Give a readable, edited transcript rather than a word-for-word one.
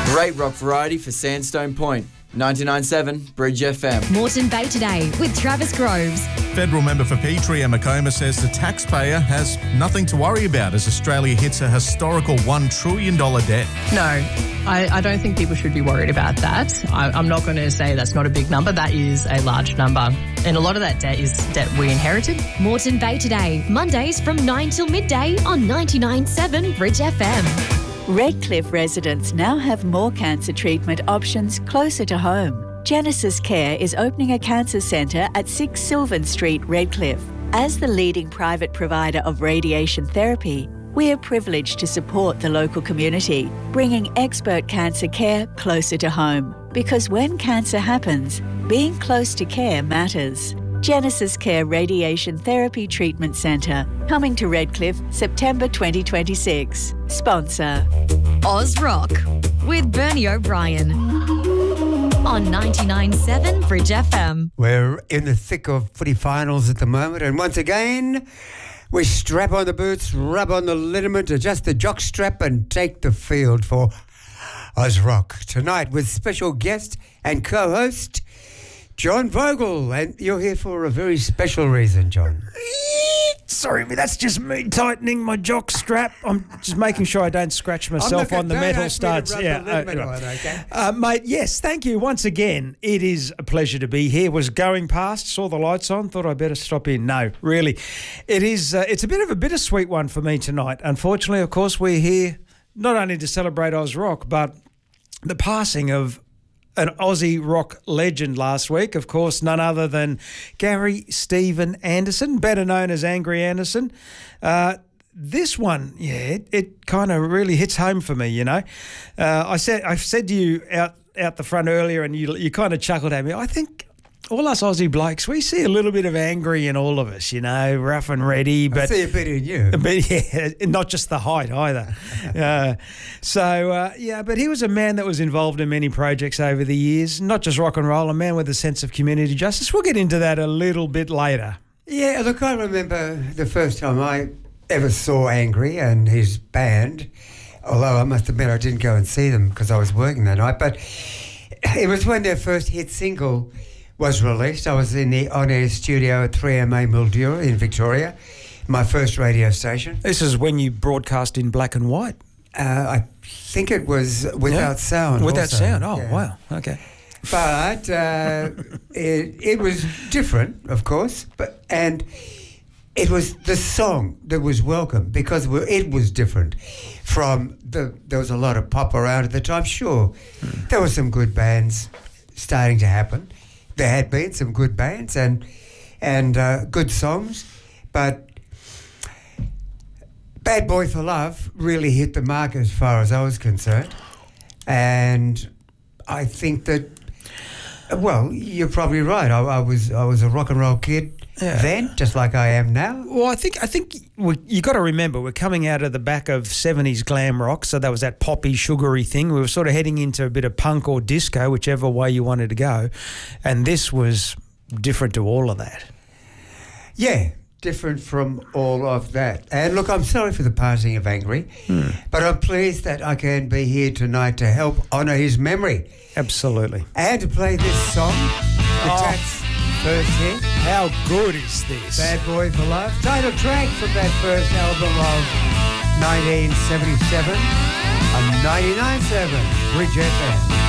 Great rock variety for Sandstone Point. 99.7 Bridge FM. Moreton Bay Today with Travis Groves. Federal member for Petrie, Emma Comer, says the taxpayer has nothing to worry about as Australia hits a historical $1 trillion debt. No, I don't think people should be worried about that. I'm not going to say that's not a big number. That is a large number. And a lot of that debt is debt we inherited. Moreton Bay Today, Mondays from 9 till midday on 99.7 Bridge FM. Redcliffe residents now have more cancer treatment options closer to home. Genesis Care is opening a cancer centre at 6 Sylvan Street, Redcliffe. As the leading private provider of radiation therapy, we are privileged to support the local community, bringing expert cancer care closer to home. Because when cancer happens, being close to care matters. Genesis Care Radiation Therapy Treatment Centre, coming to Redcliffe, September 2026. Sponsor Oz Rock with Bernie O'Brien on 99.7 Bridge FM. We're in the thick of footy finals at the moment, and once again, we strap on the boots, rub on the liniment, adjust the jock strap, and take the field for Oz Rock tonight with special guest and co-host John Vogel, and you're here for a very special reason, John. Sorry, but that's just me tightening my jock strap. I'm just making sure I don't scratch myself on the metal studs. Mate, yes, thank you once again. It is a pleasure to be here. Was going past, saw the lights on, thought I'd better stop in. No, really. It is. It's a bit of a bittersweet one for me tonight. Unfortunately, of course, we're here not only to celebrate Oz Rock, but the passing of an Aussie rock legend last week, of course, none other than Gary Stephen Anderson, better known as Angry Anderson. This one, it kind of really hits home for me, you know. I said to you out the front earlier, and you kind of chuckled at me. I think all us Aussie blokes, we see a little bit of angry in all of us, you know, rough and ready. But I see a bit in you. But yeah, not just the height either. But he was a man that was involved in many projects over the years, not just rock and roll, a man with a sense of community justice. We'll get into that a little bit later. Yeah, look, I remember the first time I ever saw Angry and his band, although I must admit I didn't go and see them because I was working that night, but it was when their first hit single was released. I was in the on-air studio at 3MA Mildura in Victoria, my first radio station. This is when you broadcast in black and white? I think it was without sound. Without also. sound, oh, yeah. Wow, okay. But it was different, of course, and it was the song that was welcome because it was different from there was a lot of pop around at the time, sure. There were some good bands starting to happen. There had been some good bands and good songs, but Bad Boy for Love really hit the mark as far as I was concerned. And I think that, well, you're probably right. I was a rock and roll kid then, just like I am now. Well, I think you got to remember we're coming out of the back of 70s glam rock, so that was that poppy, sugary thing. We were sort of heading into a bit of punk or disco, whichever way you wanted to go, and this was different to all of that. Yeah, different from all of that. And look, I'm sorry for the passing of Angry, but I'm pleased that I can be here tonight to help honour his memory. Absolutely. And to play this song, the Tats' first hit. How good is this? Bad Boy for Love. Title track from that first album of 1977 on 99.7 Bridge FM.